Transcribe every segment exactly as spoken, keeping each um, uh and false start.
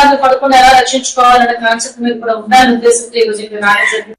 భాగస్వామ్య పడకుండా ఎలా రక్షించుకోవాలనే కాన్సెప్ట్ మీద కూడా ఉండాలనే ఉద్దేశంతో ఈరోజు ఇక్కడ రావడం.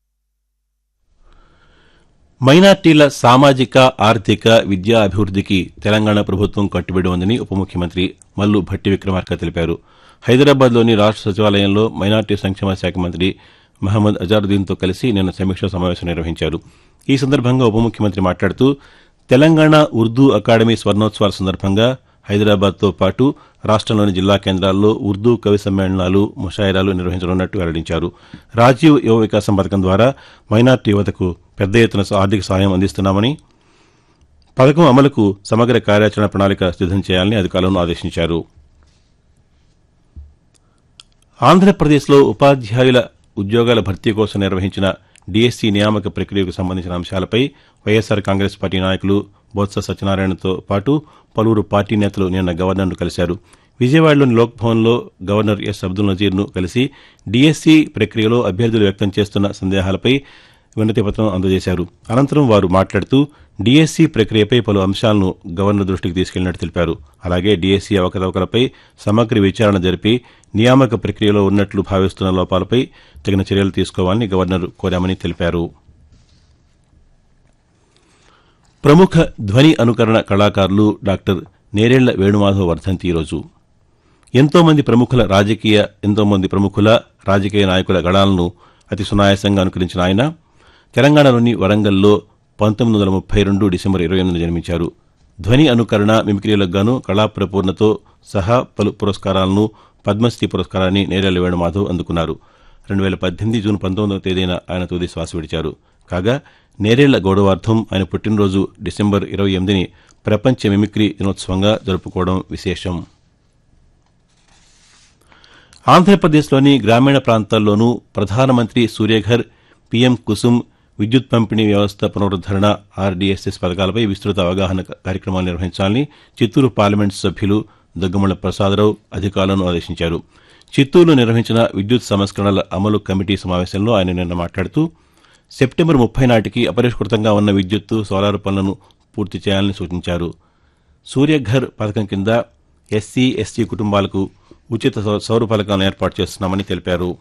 మైనార్టీల సామాజిక ఆర్థిక విద్యా అభివృద్దికి తెలంగాణ ప్రభుత్వం కట్టుబడి ఉందని ఉప ముఖ్యమంత్రి మల్లు భట్టి విక్రమార్క తెలిపారు. హైదరాబాద్లోని రాష్ట సచివాలయంలో మైనార్టీ సంక్షేమ శాఖ మంత్రి మహమ్మద్ అజారుద్దీన్తో కలిసి నిన్న సమీక్షా సమావేశం నిర్వహించారు. ఈ సందర్భంగా ఉప ముఖ్యమంత్రి మాట్లాడుతూ తెలంగాణ ఉర్దూ అకాడమీ స్వర్ణోత్సవాల సందర్భంగా హైదరాబాద్తో పాటు రాష్టంలోని జిల్లా కేంద్రాల్లో ఉర్దూ కవి సమ్మేళనాలు, ముషాయిరాలు నిర్వహించనున్నట్టు వెల్లడించారు. రాజీవ్ యువ వికాసం పథకం ద్వారా మైనార్టీ యువతకు పెద్ద ఎత్తున ఆర్థిక సహాయం అందిస్తున్నామని, పథకం అమలుకు సమగ్ర కార్యాచరణ ప్రణాళిక సిద్దం చేయాలని అధికారులను ఆదేశించారు. ఆంధ్రప్రదేశ్లో ఉపాధ్యాయుల ఉద్యోగాల భర్తీ కోసం నిర్వహించిన డీఎస్సీ నియామక ప్రక్రియకు సంబంధించిన అంశాలపై వైఎస్సార్ కాంగ్రెస్ పార్టీ నాయకులు బొత్స సత్యనారాయణతో పాటు పలువురు పార్టీ నేతలు నిన్న గవర్నర్ను కలిశారు. విజయవాడలోని లోక్భవన్లో గవర్నర్ ఎస్ అబ్దుల్ నజీర్ను కలిసి డీఎస్సీ ప్రక్రియలో అభ్యర్థులు వ్యక్తం చేస్తున్న సందేహాలపై వినతిపత్రం అందజేశారు. అనంతరం వారు మాట్లాడుతూ డీఎస్సీ ప్రక్రియపై పలు అంశాలను గవర్నర్ దృష్టికి తీసుకెళ్లినట్టు తెలిపారు. అలాగే డీఎస్సీ అవకతవకలపై సమగ్ర విచారణ జరిపి నియామక ప్రక్రియలో ఉన్నట్లు భావిస్తున్న లోపాలపై తగిన చర్యలు తీసుకోవాలని గవర్నర్ కోరామని తెలిపారు. ప్రముఖ ధ్వని అనుకరణ కళాకారులు డాక్టర్ నేరేళ్ల వేణుమాధవ్ వర్ధంతి ఈరోజు. ఎంతోమంది ప్రముఖుల రాజకీయ ఎంతోమంది ప్రముఖుల రాజకీయ నాయకుల గళాలను అతి సునాయాసంగా అనుకరించిన ఆయన తెలంగాణలోని వరంగల్లో పంతొమ్మిది వందల ముప్పై రెండు డిసెంబర్ ఇరవై ఎనిమిదిన జన్మించారు. ధ్వని అనుకరణ మిమిక్రీలకు గాను కళాప్రపూర్ణతో సహా పలు పురస్కారాలను, పద్మశ్రీ పురస్కారాన్ని నేరేళ్ల వేణుమాధవ్ అందుకున్నారు. రెండు వేల పద్దెనిమిది జూన్ పంతొమ్మిదవ తేదీన ఆయన తుది శ్వాస విడిచారు. కాగా నేరేళ్ల గౌరవార్థం ఆయన పుట్టినరోజు డిసెంబర్ ఇరవై ఎనిమిదిని ప్రపంచ మిమిక్రీ దినోత్సవంగా జరుపుకోవడం విశేషం. ఆంధ్రప్రదేశ్లోని గ్రామీణ ప్రాంతాల్లోనూ ప్రధానమంత్రి సూర్యఘర్, పీఎం కుసుమ్, విద్యుత్ పంపిణీ వ్యవస్థ పునరుద్దరణ, ఆర్డీఎస్ఎస్ పథకాలపై విస్తృత అవగాహన కార్యక్రమాలు నిర్వహించాలని చిత్తూరు పార్లమెంటు సభ్యులు దగ్గుమళ్ల ప్రసాదరావు అధికారులను ఆదేశించారు. చిత్తూరులో నిర్వహించిన విద్యుత్ సంస్కరణల అమలు కమిటీ సమావేశంలో ఆయన నిన్న మాట్లాడుతూ సెప్టెంబర్ ముప్పై నాటికి అపరిష్కృతంగా ఉన్న విద్యుత్తు, సోలార్ పనులను పూర్తి చేయాలని సూచించారు. సూర్యఘర్ పథకం కింద ఎస్సీ, ఎస్టీ కుటుంబాలకు ఉచిత సౌర ఫలకాలను ఏర్పాటు చేస్తున్నామని తెలిపారు.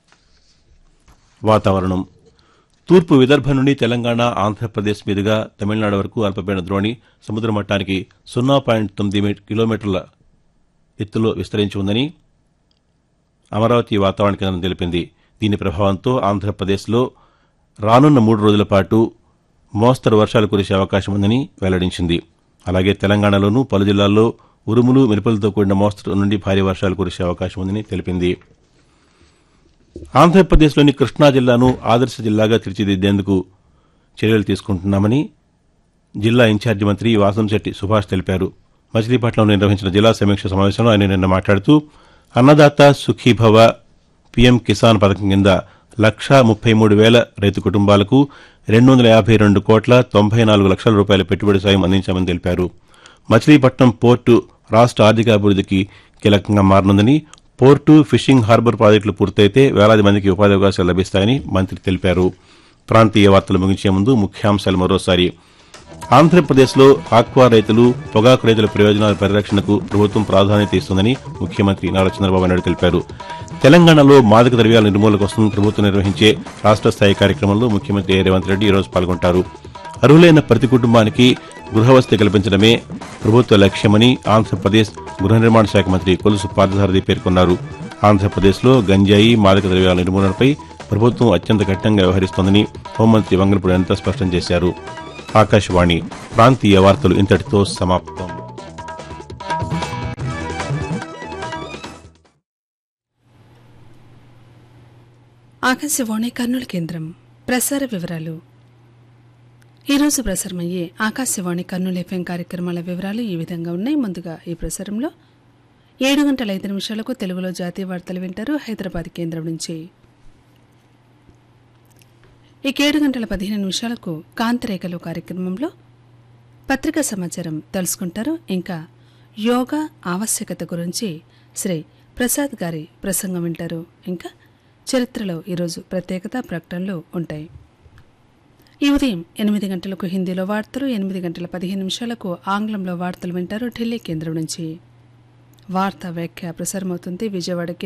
వాతావరణం. తూర్పు విదర్భ నుండి తెలంగాణ, ఆంధ్రప్రదేశ్ మీదుగా తమిళనాడు వరకు అల్పపీడన ద్రోణి సముద్ర మట్టానికి సున్నా పాయింట్ తొమ్మిది కిలోమీటర్ల ఎత్తులో విస్తరించి ఉందని అమరావతి వాతావరణ కేంద్రం తెలిపింది. దీని ప్రభావంతో ఆంధ్రప్రదేశ్లో రానున్న మూడు రోజుల పాటు మోస్తరు వర్షాలు కురిసే అవకాశం ఉందని వెల్లడించింది. అలాగే తెలంగాణలోనూ పలు జిల్లాల్లో ఉరుములు, మెరుపులతో కూడిన మోస్తరు నుండి భారీ వర్షాలు కురిసే అవకాశం ఉందని తెలిపింది. ఆంధ్రప్రదేశ్లోని కృష్ణా జిల్లాను ఆదర్శ జిల్లాగా తీర్చిదిద్దేందుకు చర్యలు తీసుకుంటున్నామని జిల్లా ఇన్ఛార్జి మంత్రి వాసంశెట్టి సుభాష్ తెలిపారు. మచిలీపట్నంలో నిర్వహించిన జిల్లా సమీక్ష సమావేశంలో ఆయన నిన్న మాట్లాడుతూ అన్నదాత సుఖీభవ, పీఎం కిసాన్ పథకం కింద లక్షా ముప్పై మూడు వేల రైతు కుటుంబాలకు రెండు వందల యాభై రెండు కోట్ల తొంభై నాలుగు లక్షల రూపాయల పెట్టుబడి సాయం అందించామని తెలిపారు. మచిలీపట్నం పోర్టు రాష్ట్ర ఆర్థికాభివృద్ధికి కీలకంగా మారనుందని, పోర్టు, ఫిషింగ్ హార్బర్ ప్రాజెక్టులు పూర్తయితే వేలాది మందికి ఉపాధి అవకాశాలు లభిస్తాయని మంత్రి తెలిపారు. ప్రాంతీయ వార్తలు ముగించే ముందు ముఖ్యాంశాలు మరోసారి. ఆంధ్రప్రదేశ్లో ఆక్వా రైతులు, పొగాకు రైతుల ప్రయోజనాల పరిరక్షణకు ప్రభుత్వం ప్రాధాన్యత ఇస్తుందని ముఖ్యమంత్రి నారా చంద్రబాబు నాయుడు తెలిపారు. తెలంగాణలో మాదక ద్రవ్యాల నిర్మూలన కోసం ప్రభుత్వం నిర్వహించే రాష్ట్ర స్థాయి కార్యక్రమంలో ముఖ్యమంత్రి రేవంత్ రెడ్డి ఈరోజు పాల్గొంటారు. అర్హులైన ప్రతి కుటుంబానికి గృహవసతి కల్పించడమే ప్రభుత్వ లక్ష్యమని ఆంధ్రప్రదేశ్ గృహ నిర్మాణ శాఖ మంత్రి కొలుసు పార్థసారథి పేర్కొన్నారు. ఆంధ్రప్రదేశ్లో గంజాయి, మాదక ద్రవ్యాల నిర్మూలనపై ప్రభుత్వం అత్యంత కఠినంగా వ్యవహరిస్తోందని హోంమంత్రి వంగలపూడి అనిత స్పష్టం చేశారు. ఆకాశవాణి ప్రాంతీయ వార్తలు ఇంతటితో సమాప్తం. ఆకాశవాణి కర్నూలు కేంద్రం. ప్రసార వివరాలు. ఈరోజు ప్రసారమయ్యే ఆకాశవాణి కర్నూలు ఎఫ్ఎం కార్యక్రమాల వివరాలు ఈ విధంగా ఉన్నాయి. ముందుగా ఈ ప్రసారంలో ఏడు గంటల ఐదు నిమిషాలకు తెలుగులో జాతీయ వార్తలు వింటారు హైదరాబాద్ కేంద్రం నుంచి. ఇక ఏడు గంటల పదిహేను నిమిషాలకు కాంతిరేఖలు కార్యక్రమంలో పత్రికా సమాచారం తెలుసుకుంటారు. ఇంకా యోగా ఆవశ్యకత గురించి శ్రీ ప్రసాద్ గారి ప్రసంగం వింటారు. ఇంకా చరిత్రలో ఈరోజు ప్రత్యేకత ప్రకటనలు ఉంటాయి. ఈ ఉదయం ఎనిమిది గంటలకు హిందీలో వార్తలు, ఎనిమిది గంటల పదిహేను నిమిషాలకు ఆంగ్లంలో వార్తలు వింటారు ఢిల్లీ కేంద్రం నుంచి. వార్తా వ్యాఖ్య ప్రసారమవుతుంది విజయవాడ